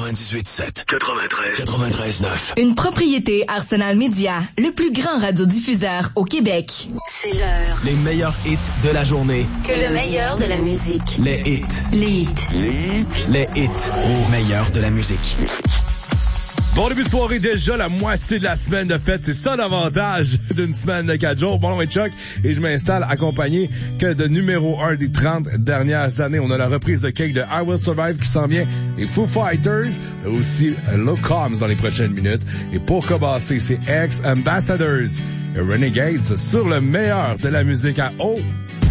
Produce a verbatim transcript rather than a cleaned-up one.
quatre-vingt-dix-huit sept, quatre-vingt-treize, quatre-vingt-treize neuf. Une propriété Arsenal Média, le plus grand radiodiffuseur au Québec. C'est l'heure. Les meilleurs hits de la journée. Que le meilleur de la musique. Les hits. Les hits. Les hits. Les hits au meilleur de la musique. Bon début de soirée, déjà la moitié de la semaine de fête. C'est ça l'avantage d'une semaine de quatre jours. Mon nom est Chuck et je m'installe accompagné que de numéro un des trente dernières années. On a la reprise de Cake de I Will Survive qui s'en vient. Les Foo Fighters, aussi Low Coms dans les prochaines minutes. Et pour commencer, c'est Ex-Ambassadors et Renegades sur le meilleur de la musique à haut